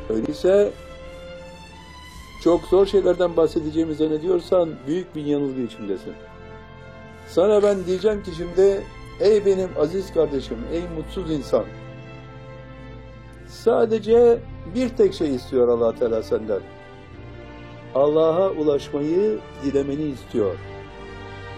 Öyleyse çok zor şeylerden bahsedeceğimi zannediyorsan büyük bir yanılgı içindesin. Sana ben diyeceğim ki şimdi, ey benim aziz kardeşim, ey mutsuz insan, sadece bir tek şey istiyor Allah Teala senden. Allah'a ulaşmayı dilemeni istiyor.